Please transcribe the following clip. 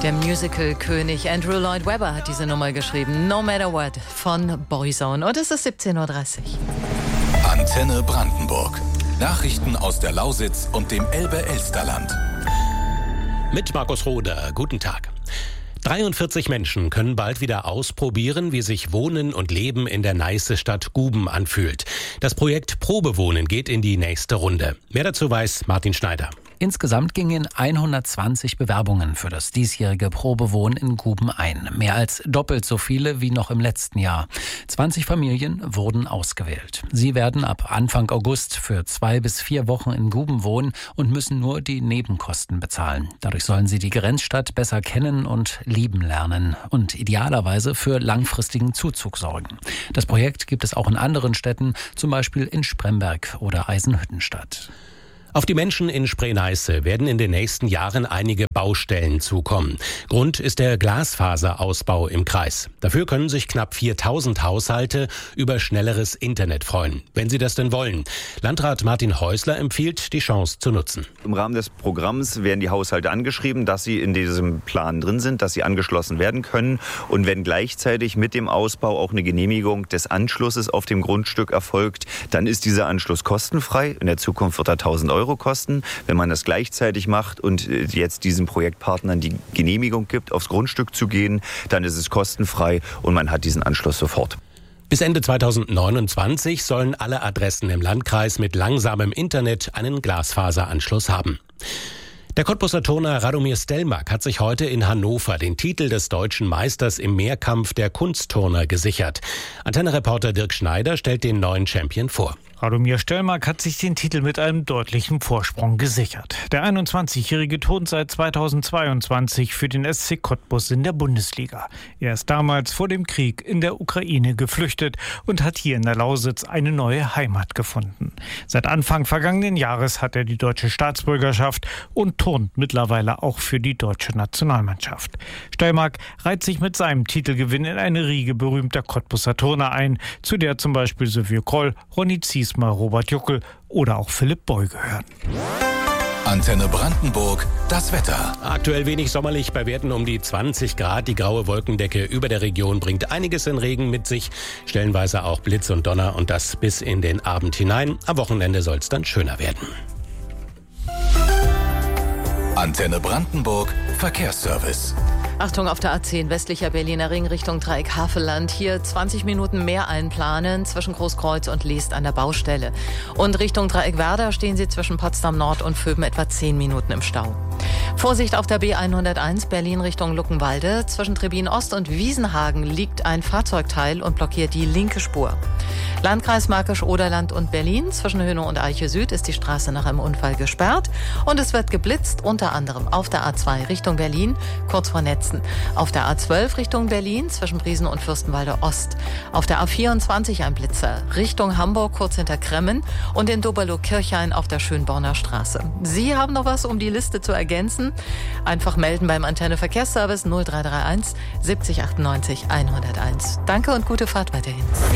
Der Musical-König Andrew Lloyd Webber hat diese Nummer geschrieben. No Matter What von Boyzone. Und es ist 17:30 Uhr. Antenne Brandenburg. Nachrichten aus der Lausitz und dem Elbe-Elsterland. Mit Markus Roder. Guten Tag. 43 Menschen können bald wieder ausprobieren, wie sich Wohnen und Leben in der Neiße-Stadt Guben anfühlt. Das Projekt Probewohnen geht in die nächste Runde. Mehr dazu weiß Martin Schneider. Insgesamt gingen 120 Bewerbungen für das diesjährige Probewohnen in Guben ein. Mehr als doppelt so viele wie noch im letzten Jahr. 20 Familien wurden ausgewählt. Sie werden ab Anfang August für 2 bis 4 Wochen in Guben wohnen und müssen nur die Nebenkosten bezahlen. Dadurch sollen sie die Grenzstadt besser kennen und lieben lernen und idealerweise für langfristigen Zuzug sorgen. Das Projekt gibt es auch in anderen Städten, zum Beispiel in Spremberg oder Eisenhüttenstadt. Auf die Menschen in Spree-Neiße werden in den nächsten Jahren einige Baustellen zukommen. Grund ist der Glasfaserausbau im Kreis. Dafür können sich knapp 4000 Haushalte über schnelleres Internet freuen, wenn sie das denn wollen. Landrat Martin Häusler empfiehlt, die Chance zu nutzen. Im Rahmen des Programms werden die Haushalte angeschrieben, dass sie in diesem Plan drin sind, dass sie angeschlossen werden können. Und wenn gleichzeitig mit dem Ausbau auch eine Genehmigung des Anschlusses auf dem Grundstück erfolgt, dann ist dieser Anschluss kostenfrei. In der Zukunft wird er 1000 Euro kosten. Wenn man das gleichzeitig macht und jetzt diesen Projektpartnern die Genehmigung gibt, aufs Grundstück zu gehen, dann ist es kostenfrei und man hat diesen Anschluss sofort. Bis Ende 2029 sollen alle Adressen im Landkreis mit langsamem Internet einen Glasfaseranschluss haben. Der Cottbuser Turner Radomir Stelmach hat sich heute in Hannover den Titel des deutschen Meisters im Mehrkampf der Kunstturner gesichert. Antenne-Reporter Dirk Schneider stellt den neuen Champion vor. Radomir Stelmach hat sich den Titel mit einem deutlichen Vorsprung gesichert. Der 21-Jährige turnt seit 2022 für den SC Cottbus in der Bundesliga. Er ist damals vor dem Krieg in der Ukraine geflüchtet und hat hier in der Lausitz eine neue Heimat gefunden. Seit Anfang vergangenen Jahres hat er die deutsche Staatsbürgerschaft und turnt mittlerweile auch für die deutsche Nationalmannschaft. Stelmach reiht sich mit seinem Titelgewinn in eine Riege berühmter Cottbuser Turner ein, zu der zum Beispiel Sylvio Kroll, Ronny Ziesmer, Robert Juckel oder auch Philipp Boy gehören. Antenne Brandenburg, das Wetter. Aktuell wenig sommerlich, bei Werten um die 20 Grad. Die graue Wolkendecke über der Region bringt einiges in Regen mit sich. Stellenweise auch Blitz und Donner und das bis in den Abend hinein. Am Wochenende soll es dann schöner werden. Antenne Brandenburg, Verkehrsservice. Achtung, auf der A10 westlicher Berliner Ring Richtung Dreieck Havelland. Hier 20 Minuten mehr einplanen zwischen Großkreuz und Leest an der Baustelle. Und Richtung Dreieck Werder stehen Sie zwischen Potsdam Nord und Vöben etwa 10 Minuten im Stau. Vorsicht auf der B101 Berlin Richtung Luckenwalde. Zwischen Trebin Ost und Wiesenhagen liegt ein Fahrzeugteil und blockiert die linke Spur. Landkreis Märkisch-Oderland und Berlin. Zwischen Hönow und Eiche Süd ist die Straße nach einem Unfall gesperrt. Und es wird geblitzt, unter anderem auf der A2 Richtung Berlin, kurz vor Netzen. Auf der A12 Richtung Berlin, zwischen Briesen und Fürstenwalde Ost. Auf der A24 ein Blitzer, Richtung Hamburg, kurz hinter Kremmen. Und in Doberloh-Kirchhain auf der Schönborner Straße. Sie haben noch was, um die Liste zu ergänzen? Einfach melden beim Antenne Verkehrsservice 0331 70 98 101. Danke und gute Fahrt weiterhin.